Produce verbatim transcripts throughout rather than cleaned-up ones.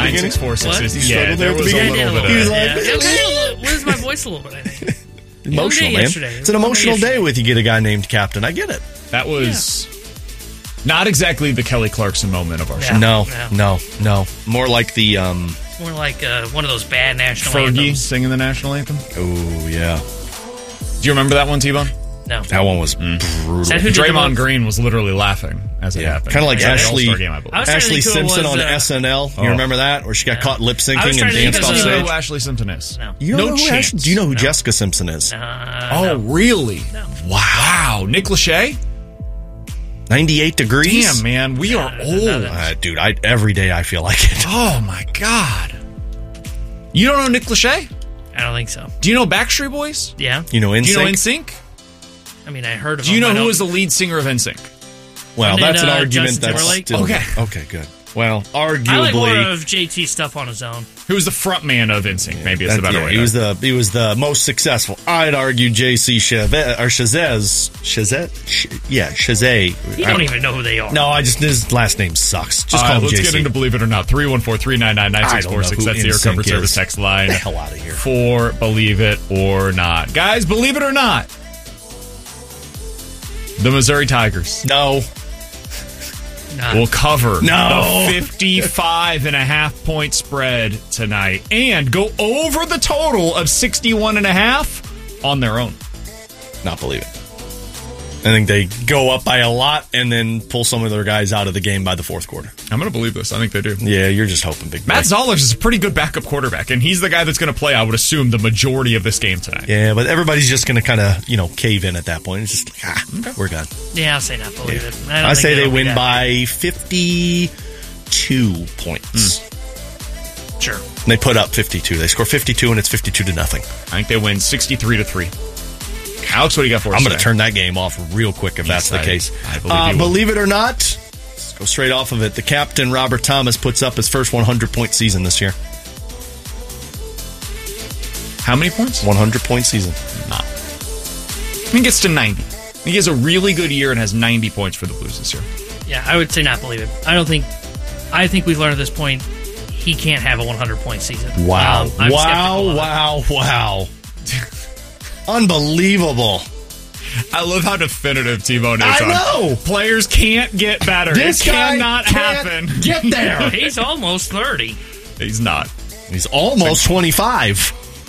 nine beginning? six four six. What? Yeah, You there struggled was there a at the little beginning? bit He was of like, yeah. Yeah, okay, lose my voice a little bit, I think. Emotional, man. Yesterday. It's an emotional day with you get a guy named Captain. I get it. That was not exactly the Kelly Clarkson moment of our show. Yeah. No, Yeah. no, no. More like the, um... More like uh, one of those bad national Fergie anthems. singing the national anthem. Oh, yeah. Do you remember that one, T-Bone? No. That one was brutal. Is that who did the Draymond most? Green was literally laughing as it Yeah, happened. kind of like Yeah, the Ashley, All-Star game, I believe. I was trying to Ashley think who it Simpson was, on uh, S N L. You Oh. remember that? Where she got caught lip I was syncing trying and to think danced of off I don't the- know stage. who Ashley Simpson is. No. You don't No know who chance. Ashley, do you know who No. Jessica Simpson is? Uh, Oh, no. really? No. Wow. Nick Lachey? ninety-eight degrees? Damn, man. We are old. Uh, dude, I every day I feel like it. Oh, my God. You don't know Nick Lachey? I don't think so. Do you know Backstreet Boys? Yeah. You know Do you know N N Sync? Sync? I mean, I heard of Do you him. know I who don't- was the lead singer of N Sync? Well, And that's then, an uh, argument Justin that's Timberlake? still... Okay. Okay, good. Well, I like more arguably... of J T stuff on his own. Who was the front man of N Sync? Maybe it's that- the better yeah, way. he to- was the he was the most successful. I'd argue J C Chazet or Chazez Chazet, Sh- yeah Chazet. You don't even know who they are. No, I just his last name sucks. Just All call right, him let's J C. get into Believe It or Not. three one four, three nine nine, nine six four six. I don't know That's who the Air Comfort N Sync Service is. text line. Get the hell out of here. For Believe It or Not. Guys, believe it or not, the Missouri Tigers No, Nah. will cover No. the fifty-five and a half point spread tonight and go over the total of sixty-one and a half on their own. not believe it. I think they go up by a lot and then pull some of their guys out of the game by the fourth quarter. I'm going to believe this. I think they do. Yeah, you're just hoping, big boy. Matt Zollers is a pretty good backup quarterback, and he's the guy that's going to play, I would assume, the majority of this game tonight. Yeah, but everybody's just going to kind of you know cave in at that point. It's just like ah, we're done. Yeah, I'll say not believe Yeah. it. I, don't I think say they it'll be win that by fifty-two points. big. Sure. They put up fifty-two. They score fifty-two, and it's fifty-two to nothing. I think they win sixty-three to three. Alex, what do you got for us I'm going to today? turn that game off real quick if Yes, that's the I- case. I believe uh, you will. believe it or not, let's go straight off of it. The captain, Robert Thomas, puts up his first hundred point season this year. How many points? hundred point season. Not. I think he gets to ninety. I think he has a really good year and has ninety points for the Blues this year. Yeah, I would say not believe it. I don't think. I think we've learned at this point he can't have a hundred point season. Wow. Um, I'm skeptical wow, of it. wow, wow. Unbelievable. I love how definitive T-Bone is. I on know. Players can't get better. This it guy cannot can't happen. Get there. He's almost thirty. He's not. He's almost twenty-five.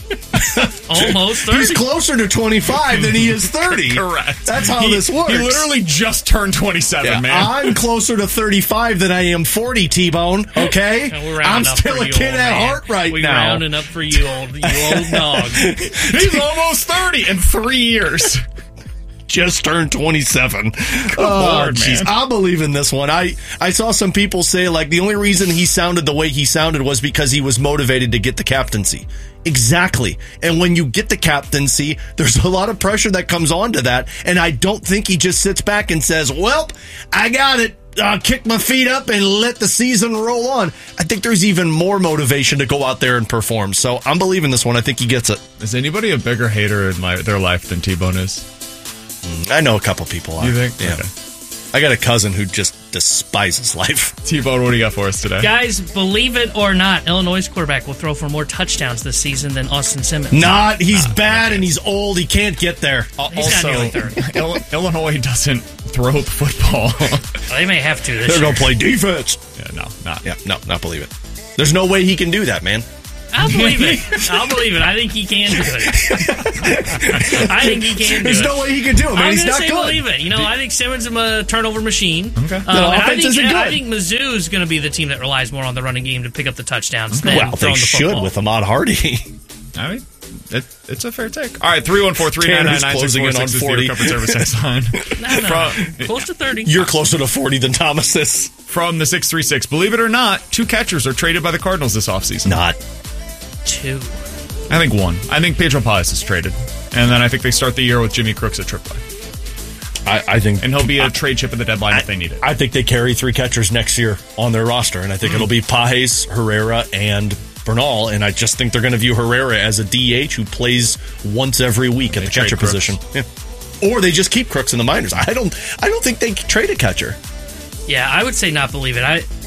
Almost thirty. He's closer to twenty-five than he is thirty. Correct. That's how He- this works. He literally just turned twenty-seven, Yeah, man. I'm closer to thirty-five than I am forty, T-Bone, okay? And we're I'm rounding up still for a you, kid old at man. heart right we now. rounding up for you, old you old dog. He's almost thirty in three years. Just turned twenty-seven. Good Oh, Lord, jeez. man. I believe in this one. I, I saw some people say, like, the only reason he sounded the way he sounded was because he was motivated to get the captaincy. Exactly. And when you get the captaincy, there's a lot of pressure that comes onto that. And I don't think he just sits back and says, well, I got it. Uh, kick my feet up and let the season roll on. I think there's even more motivation to go out there and perform. So I'm believing this one. I think he gets it. Is anybody a bigger hater in my, their life than T-Bone is? I know a couple people are. You think? Yeah. Okay. I got a cousin who just despises life. T-Bone, what do you got for us today? Guys, believe it or not, Illinois' quarterback will throw for more touchdowns this season than Austin Simmons. Not. He's bad and he's old. He can't get there. Al- He's not also, nearly thirty. Ill- Illinois doesn't throw the football. Well, they may have to this They're year. going to play defense. yeah, no, not. Yeah, no, not believe it. There's no way he can do that, man. I'll believe it. I'll believe it. I think he can do it. I think he can do There's it. no way he can do it, man. I'm He's going to not say good. believe it. You know, I think Simmons is a turnover machine. Okay. Um, The and I offense think, isn't and I good. think Mizzou is going to be the team that relies more on the running game to pick up the touchdowns than Well, throwing they the should football. with Ahmad Hardy. I mean, it, it's a fair take. All right, three one four, three nine nine, nine six four six is the Air Comfort Service text line. No, no, From, close to thirty. You're closer to forty than Thomas is. from the six three six. Believe it or not, two catchers are traded by the Cardinals this offseason. Not. two. I think one. I think Pedro Paz is traded. And then I think they start the year with Jimmy Crooks at triple A. I, I think. And he'll be a trade chip at the deadline if they need it. I think they carry three catchers next year on their roster, and I think it'll be Pajes, Herrera, and Bernal, and I just think they're going to view Herrera as a D H who plays once every week at They the trade catcher Crooks. position. Yeah. Or they just keep Crooks in the minors. I don't I don't think they trade a catcher. Yeah, I would say not believe it. I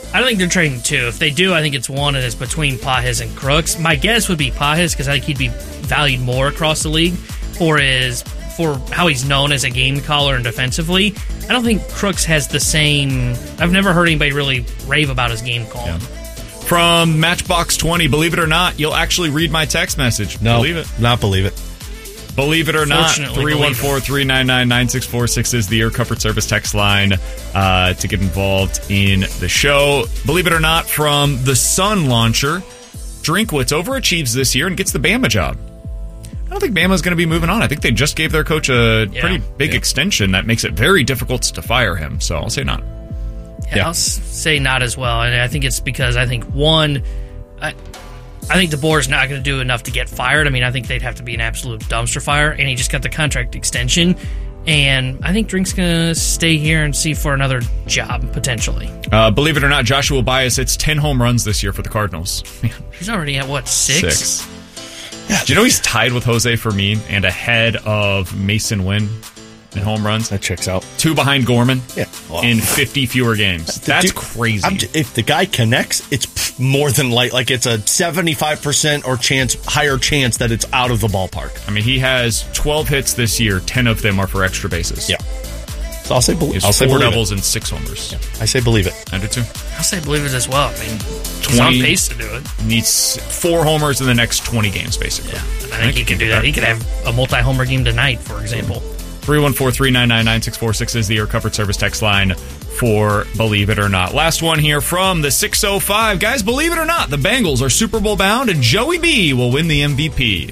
I don't think they're trading two. If they do, I think it's one, and it's between Pages and Crooks. My guess would be Pages, because I think he'd be valued more across the league for his for how he's known as a game caller and defensively. I don't think Crooks has the same. I've never heard anybody really rave about his game call. Yeah. From Matchbox twenty, believe it or not, you'll actually read my text message. No, believe it. Not believe it. Believe it or not, Fortunately, three one four, three nine nine, nine six four six is the Air Comfort Service text line uh, to get involved in the show. Believe it or not, from the Sun launcher, Drinkwitz overachieves this year and gets the Bama job. I don't think Bama's going to be moving on. I think they just gave their coach a Yeah. pretty big Yeah. extension that makes it very difficult to fire him. So I'll say not. Yeah, Yeah. I'll s- say not as well. And I think it's because I think, one, I, I think DeBoer's not going to do enough to get fired. I mean, I think they'd have to be an absolute dumpster fire, and he just got the contract extension. And I think Drink's going to stay here and see for another job, potentially. Uh, believe it or not, Joshua Bias hits ten home runs this year for the Cardinals. He's already at, what, six? Six. Do you know he's tied with Jose Fermin and ahead of Mason Wynn in home runs? That checks out. Two behind Gorman Yeah. Wow. in fifty fewer games. That's Dude, crazy. I'm j- if the guy connects, it's p- more than like like it's a seventy-five percent or chance higher chance that it's out of the ballpark. I mean, he has twelve hits this year. ten of them are for extra bases. Yeah. So I'll say He believe. has I'll say four believe doubles it. and six homers. I say believe it. I do too. I'll say believe it as well. I mean, he's on twenty pace to do it. Needs four homers in the next twenty games, basically. Yeah, I think he can do that. He could have a multi-homer game tonight, for example. three one four, three nine nine, nine six four six is the Air Comfort Service text line for Believe It or Not. Last one here from the six oh five. Guys, believe it or not, the Bengals are Super Bowl bound and Joey B will win the M V P.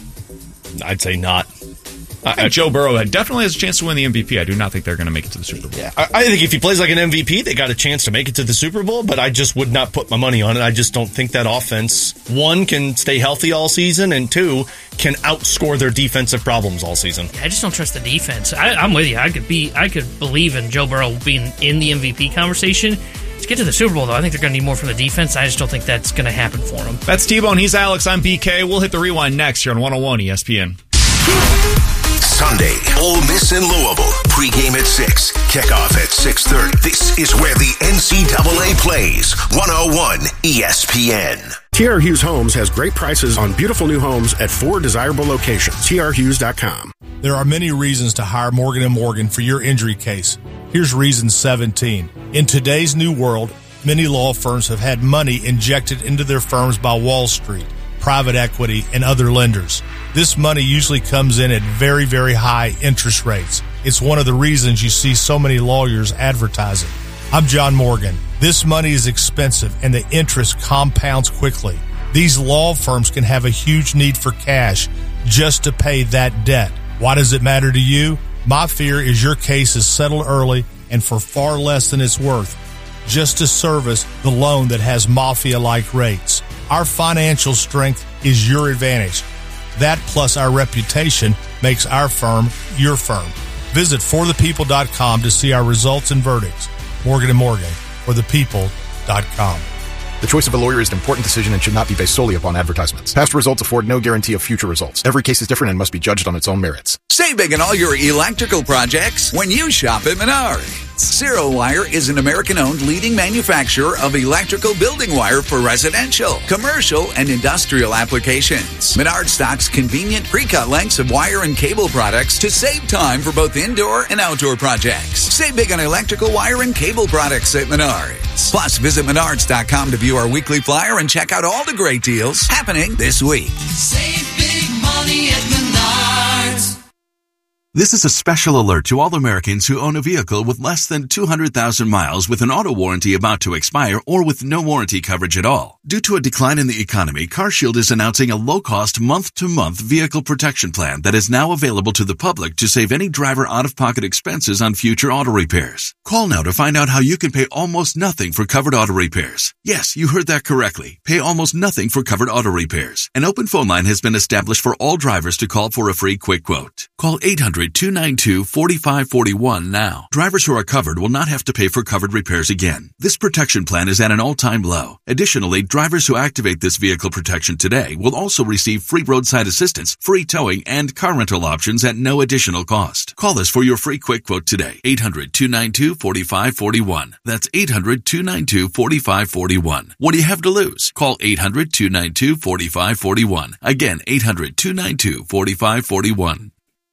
I'd say not. I think Joe Burrow definitely has a chance to win the M V P. I do not think they're going to make it to the Super Bowl. Yeah, I, I think if he plays like an M V P, they got a chance to make it to the Super Bowl, but I just would not put my money on it. I just don't think that offense, one, can stay healthy all season, and two, can outscore their defensive problems all season. I just don't trust the defense. I, I'm with you. I could be, I could believe in Joe Burrow being in the M V P conversation. To get to the Super Bowl, though, I think they're going to need more from the defense. I just don't think that's going to happen for them. That's T-Bone. He's Alex. I'm B K. We'll hit the rewind next here on one oh one E S P N. Sunday, Ole Miss in Louisville. Pre-game at six. Kickoff at six thirty. This is where the N C double A plays. one oh one E S P N. T R Hughes Homes has great prices on beautiful new homes at four desirable locations. T R Hughes dot com. There are many reasons to hire Morgan and Morgan for your injury case. Here's reason seventeen. In today's new world, many law firms have had money injected into their firms by Wall Street, private equity, and other lenders. This money usually comes in at very, very high interest rates. It's one of the reasons you see so many lawyers advertising. I'm John Morgan. This money is expensive and the interest compounds quickly. These law firms can have a huge need for cash just to pay that debt. Why does it matter to you? My fear is your case is settled early and for far less than it's worth, just to service the loan that has mafia-like rates. Our financial strength is your advantage. That plus our reputation makes our firm your firm. Visit for the people dot com to see our results and verdicts. Morgan and Morgan, for the people dot com. The choice of a lawyer is an important decision and should not be based solely upon advertisements. Past results afford no guarantee of future results. Every case is different and must be judged on its own merits. Save big on all your electrical projects when you shop at Menards. Zero Wire is an American-owned leading manufacturer of electrical building wire for residential, commercial, and industrial applications. Menards stocks convenient pre-cut lengths of wire and cable products to save time for both indoor and outdoor projects. Save big on electrical wire and cable products at Menards. Plus, visit Menards dot com to view our weekly flyer and check out all the great deals happening this week. Save big money at Menards. This is a special alert to all Americans who own a vehicle with less than two hundred thousand miles with an auto warranty about to expire or with no warranty coverage at all. Due to a decline in the economy, CarShield is announcing a low-cost month-to-month vehicle protection plan that is now available to the public to save any driver out-of-pocket expenses on future auto repairs. Call now to find out how you can pay almost nothing for covered auto repairs. Yes, you heard that correctly. Pay almost nothing for covered auto repairs. An open phone line has been established for all drivers to call for a free quick quote. Call eight hundred hundred, two nine two, four five four one now. Drivers who are covered will not have to pay for covered repairs again. This protection plan is at an all-time low. Additionally, drivers who activate this vehicle protection today will also receive free roadside assistance, free towing, and car rental options at no additional cost. Call us for your free quick quote today. eight hundred, two nine two, four five four one. That's eight hundred, two nine two, four five four one. What do you have to lose? Call eight hundred, two nine two, four five four one. Again, eight hundred, two nine two, four five four one.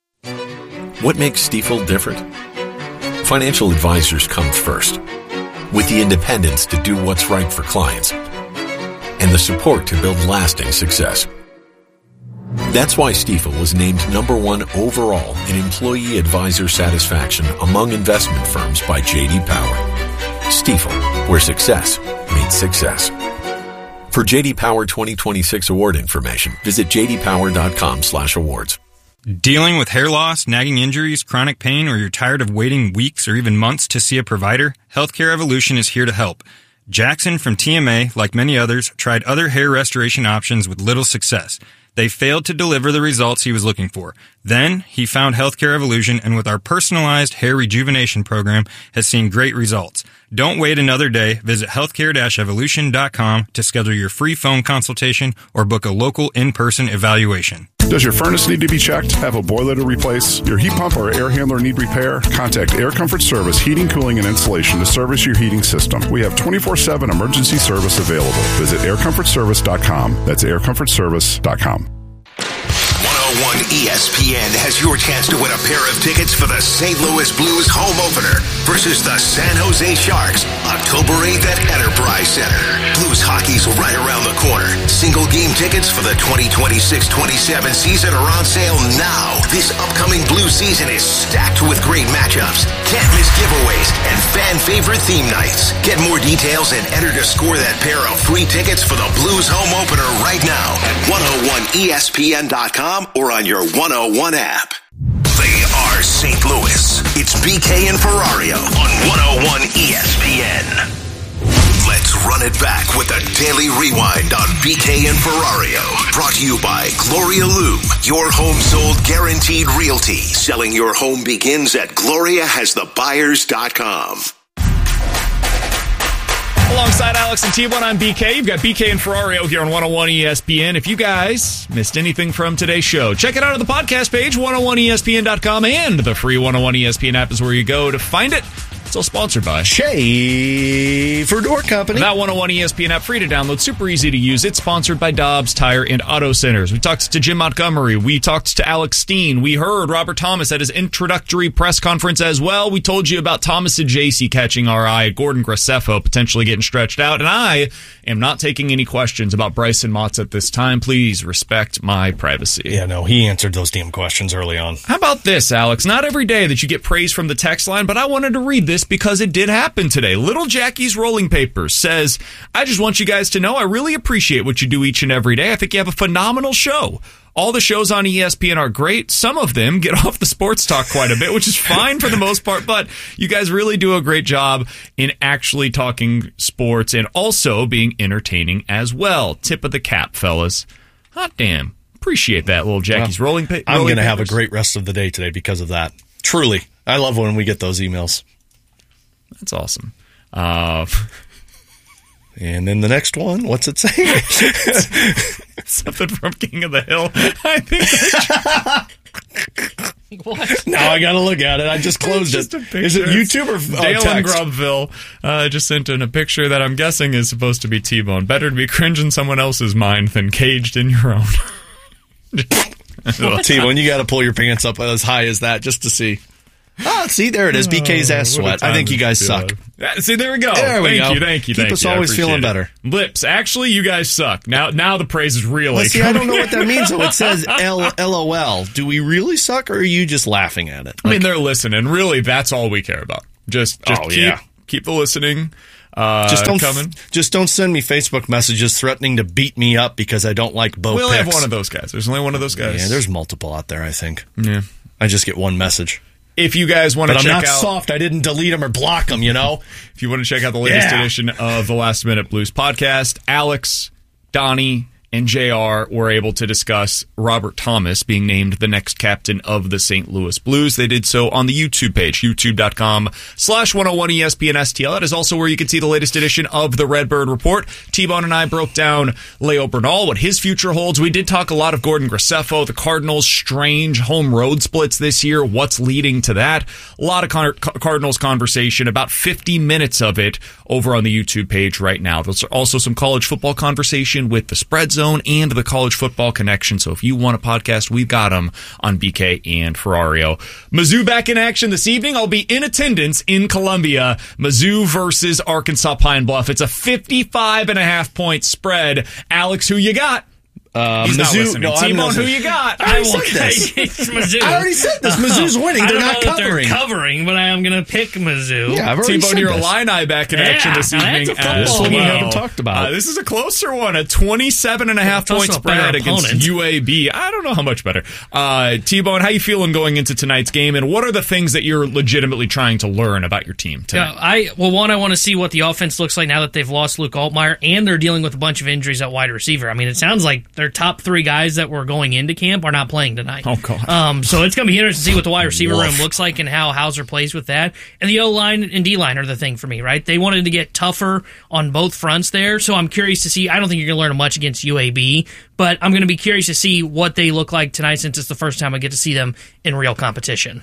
What makes Stifel different? Financial advisors come first, with the independence to do what's right for clients and the support to build lasting success. That's why Stifel was named number one overall in employee advisor satisfaction among investment firms by J D Power. Stifel, where success meets success. For J D Power twenty twenty-six award information, visit j d power dot com slash awards. Dealing with hair loss, nagging injuries, chronic pain, or you're tired of waiting weeks or even months to see a provider? Healthcare Evolution is here to help. Jackson from T M A, like many others, tried other hair restoration options with little success. They failed to deliver the results he was looking for. Then, he found Healthcare Evolution, and with our personalized hair rejuvenation program, has seen great results. Don't wait another day. Visit healthcare evolution dot com to schedule your free phone consultation or book a local in-person evaluation. Does your furnace need to be checked? Have a boiler to replace? Your heat pump or air handler need repair? Contact Air Comfort Service Heating, Cooling, and Insulation to service your heating system. We have twenty-four seven emergency service available. Visit air comfort service dot com. That's air comfort service dot com. one oh one E S P N has your chance to win a pair of tickets for the Saint Louis Blues home opener versus the San Jose Sharks, October eighth at Enterprise Center. Blues hockey's right around the corner. Single game tickets for the twenty twenty-six twenty-seven season are on sale now. This upcoming Blues season is stacked with great matchups, can't miss giveaways, and fan favorite theme nights. Get more details and enter to score that pair of free tickets for the Blues home opener right now at one oh one E S P N dot com or on your one oh one app. They are Saint Louis. It's B K and Ferrario on one oh one E S P N. Let's run it back with a daily rewind on B K and Ferrario. Brought to you by Gloria Lou, your home sold guaranteed realty. Selling your home begins at gloria has the buyers dot com. Alongside Alex and T one, I'm B K. You've got B K and Ferrario here on one oh one E S P N. If you guys missed anything from today's show, check it out on the podcast page, one oh one E S P N dot com, and the free one oh one E S P N app is where you go to find it. It's all sponsored by Schaefer Door Company. That one oh one E S P N app, free to download, super easy to use. It's sponsored by Dobbs Tire and Auto Centers. We talked to Jim Montgomery. We talked to Alex Steen. We heard Robert Thomas at his introductory press conference as well. We told you about Thomas Ajacey catching our eye, Gordon Graceffo potentially getting stretched out. And I am not taking any questions about Bryson Motts at this time. Please respect my privacy. Yeah, no, he answered those damn questions early on. How about this, Alex? Not every day that you get praise from the text line, but I wanted to read this because it did happen today. Little Jackie's Rolling Papers says, I just want you guys to know I really appreciate what you do each and every day. I think you have a phenomenal show. All the shows on E S P N are great. Some of them get off the sports talk quite a bit, which is fine for the most part, but you guys really do a great job in actually talking sports and also being entertaining as well. Tip of the cap, fellas. Hot damn. Appreciate that, Little Jackie's well, Rolling, pa- rolling I'm going to have a papers. great rest of the day today because of that. Truly. I love when we get those emails. That's awesome. Uh, and then the next one, what's it say? Something from King of the Hill. I think that's... What? Now I got to look at it. I just closed just it. A Is it YouTube or uh, Dale in text? Grubville uh, just sent in a picture that I'm guessing is supposed to be T-Bone. Better to be cringe in someone else's mind than caged in your own. T-Bone, you got to pull your pants up as high as that just to see. Oh, see, there it is. B K's ass sweat. I think you guys suck. Yeah, see, there we go. There we thank go. you, thank you, Keep thank us you. always feeling it. better. Lips, actually, you guys suck. Now, now the praise is really well, see, coming. I don't know what that means. So it says L O L. Do we really suck, or are you just laughing at it? Like, I mean, they're listening. Really, that's all we care about. Just, just oh, keep, yeah. keep the listening. Uh, just don't coming. Just don't send me Facebook messages threatening to beat me up because I don't like Bo We only Picks. have one of those guys. There's only one of those guys. Yeah, there's multiple out there, I think. Yeah. I just get one message. If you guys want to check out... But I'm not soft. I didn't delete them or block them, you know? If you want to check out the latest yeah. edition of the Last Minute Blues podcast, Alex, Donnie, and J R were able to discuss Robert Thomas being named the next captain of the Saint Louis Blues. They did so on the YouTube page, youtube.com slash 101 ESPN STL. That is also where you can see the latest edition of the Redbird Report. T-Bone and I broke down Leo Bernal, what his future holds. We did talk a lot of Gordon Graceffo, the Cardinals' strange home road splits this year, what's leading to that. A lot of Car- Cardinals conversation, about fifty minutes of it over on the YouTube page right now. There's also some college football conversation with the Spread Zone and the College Football Connection. So if you want a podcast, we've got them on B K and Ferrario. Mizzou back in action this evening. I'll be in attendance in Columbia. Mizzou versus Arkansas Pine Bluff. It's a fifty-five and a half point spread. Alex, who you got? Uh, He's Mizzou, not listening. no, T-Bone, who you got? I already said this. Mizzou. I already said this. Mizzou's winning. I They're don't not know that covering. They're covering, but I am going to pick Mizzou. Yeah, I've already T-Bone, said your this. Illini back in Yeah, action this now evening that's a as football well. game. game. We haven't talked about. Uh, this is a closer one, a twenty-seven and a half It's also point a better spread against opponent. U A B. I don't know how much better. Uh, T-Bone, how you feeling going into tonight's game, and what are the things that you're legitimately trying to learn about your team tonight? Yeah, I well, one, I want to see what the offense looks like now that they've lost Luke Altmaier and they're dealing with a bunch of injuries at wide receiver. I mean, it sounds like their top three guys that were going into camp are not playing tonight. Oh, God. Um, so it's going to be interesting to see what the wide receiver Woof. room looks like and how Hauser plays with that. And the O-line and D-line are the thing for me, right? They wanted to get tougher on both fronts there, so I'm curious to see. I don't think you're going to learn much against U A B, but I'm going to be curious to see what they look like tonight since it's the first time I get to see them in real competition.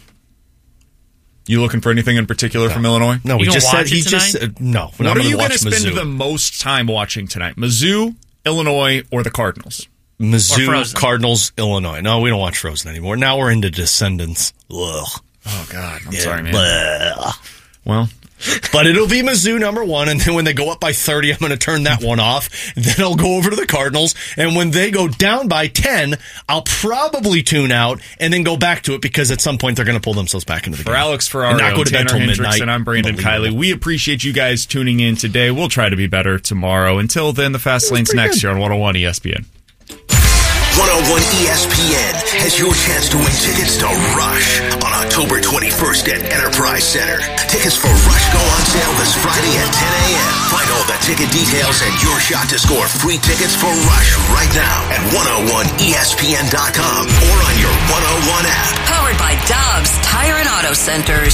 You looking for anything in particular No. from Illinois? No, You we gonna just said watch it he just tonight? said no. What are you going going to to spend Mizzou. the most time watching tonight? Mizzou, Illinois, or the Cardinals? Or Mizzou, Frozen. Cardinals, Illinois. No, we don't watch Frozen anymore. Now we're into Descendants. Ugh. Oh, God. I'm Yeah, sorry, man. blah. Well, But it'll be Mizzou number one, and then when they go up by thirty, I'm going to turn that one off. Then I'll go over to the Cardinals, and when they go down by ten, I'll probably tune out and then go back to it because at some point they're going to pull themselves back into the for game. Alex And Ferrario, not go to bed Tanner till Hendricks, midnight. and I'm Brandon Unbelievable. Kiley. We appreciate you guys tuning in today. We'll try to be better tomorrow. Until then, the Fast Lane's next good. here on one oh one E S P N. one oh one E S P N has your chance to win tickets to Rush on October twenty-first at Enterprise Center. Tickets for Rush go on sale this Friday at ten a.m. Find all the ticket details and your shot to score free tickets for Rush right now at one oh one E S P N dot com or on your one oh one app. Powered by Dobbs Tire and Auto Centers.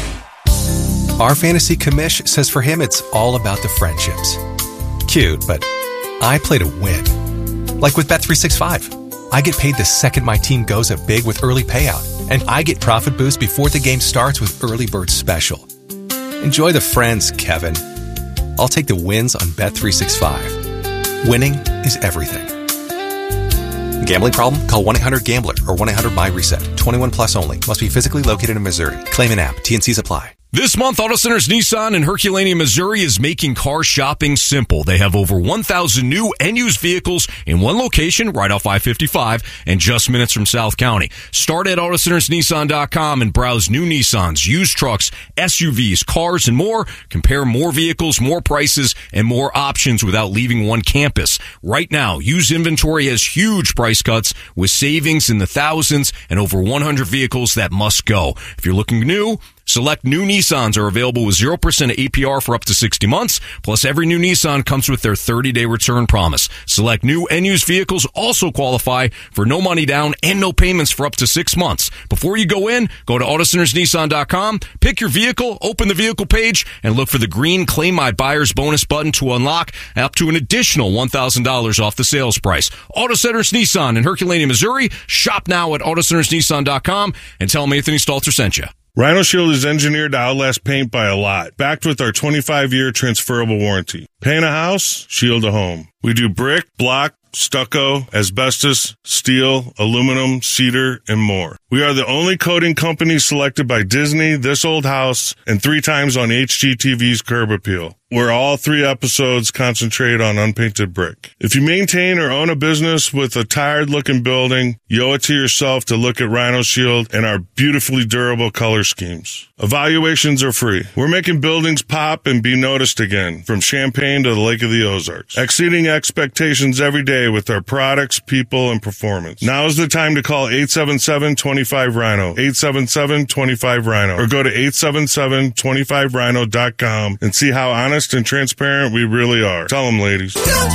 Our fantasy commish says for him it's all about the friendships. Cute, but I play to win. Like with Bet three sixty-five. I get paid the second my team goes up big with early payout, and I get profit boost before the game starts with Early Bird Special. Enjoy the friends, Kevin. I'll take the wins on Bet three sixty-five. Winning is everything. Gambling problem? Call one eight hundred gambler or one eight hundred my reset. twenty-one plus only. Must be physically located in Missouri. Claim an app. T N Cs apply. This month, Auto Centers Nissan in Herculaneum, Missouri is making car shopping simple. They have over one thousand new and used vehicles in one location right off I fifty-five and just minutes from South County. Start at Auto Centers Nissan dot com and browse new Nissans, used trucks, S U Vs, cars, and more. Compare more vehicles, more prices, and more options without leaving one campus. Right now, used inventory has huge price cuts with savings in the thousands and over one hundred vehicles that must go. If you're looking new, select new Nissans are available with zero percent A P R for up to sixty months. Plus, every new Nissan comes with their thirty-day return promise. Select new and used vehicles also qualify for no money down and no payments for up to six months. Before you go in, go to Auto Centers Nissan dot com, pick your vehicle, open the vehicle page, and look for the green Claim My Buyer's Bonus button to unlock up to an additional one thousand dollars off the sales price. Auto Centers Nissan in Herculaneum, Missouri. Shop now at Auto Centers Nissan dot com and tell them Anthony Stalter sent you. Rhino Shield is engineered to outlast paint by a lot, backed with our twenty-five year transferable warranty. Paint a house, shield a home. We do brick, block, stucco, asbestos, steel, aluminum, cedar, and more. We are the only coating company selected by Disney, This Old House, and three times on H G T V's Curb Appeal, where all three episodes concentrate on unpainted brick. If you maintain or own a business with a tired-looking building, you owe it to yourself to look at Rhino Shield and our beautifully durable color schemes. Evaluations are free. We're making buildings pop and be noticed again, from Champaign to the Lake of the Ozarks, exceeding expectations every day with our products, people, and performance. Now is the time to call eight seven seven, two five, Rhino, eight seven seven, two five, Rhino, or go to eight seven seven, two five rhino dot com and see how honest and transparent we really are. Tell them, ladies.